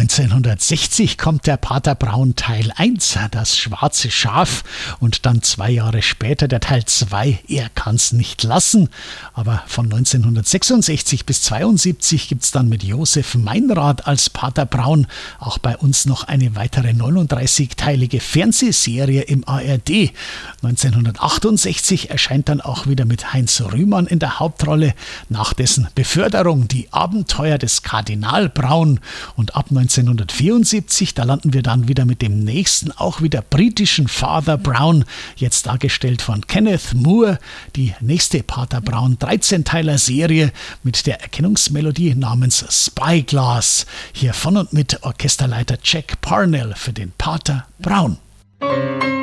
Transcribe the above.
1960 kommt der Pater Brown Teil 1, das schwarze Schaf, und dann 2 Jahre später der Teil 2, er kann's nicht lassen. Aber von 1966 bis 1972 gibt's dann mit Josef Meinrad als Pater Brown auch bei uns noch eine weitere 39-teilige Fernsehserie im ARD. 1968 erscheint dann auch wieder mit Heinz Rühmann in der Hauptrolle nach dessen Beförderung die Abenteuer des Kardinal Braun, und ab 1974, da landen wir dann wieder mit dem nächsten, auch wieder britischen Father Brown, jetzt dargestellt von Kenneth Moore, die nächste Pater Brown 13-Teiler Serie mit der Erkennungsmelodie namens Spyglass, hier von und mit Orchesterleiter Jack Parnell für den Pater Brown.